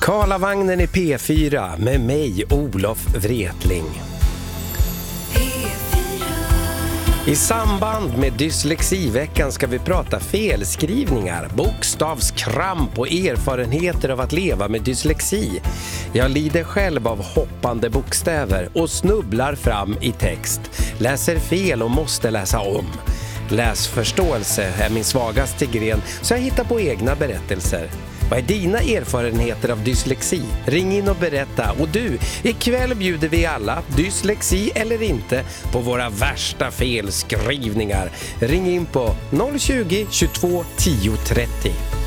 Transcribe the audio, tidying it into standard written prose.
Karlavagnen i P4 med mig, Olof Wretling. I samband med dyslexiveckan ska vi prata felskrivningar, bokstavskramp och erfarenheter av att leva med dyslexi. Jag lider själv av hoppande bokstäver och snubblar fram i text, läser fel och måste läsa om. Läsförståelse är min svagaste gren, så jag hittar på egna berättelser. Vad är dina erfarenheter av dyslexi? Ring in och berätta. Och du, ikväll bjuder vi alla, dyslexi eller inte, på våra värsta felskrivningar. Ring in på 020 22 10 30.